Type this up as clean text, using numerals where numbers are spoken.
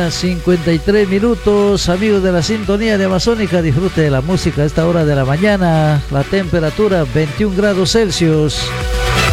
mañana, 53 minutos. Amigos de la sintonía de Amazónica, disfrute de la música a esta hora de la mañana. La temperatura 21 grados Celsius.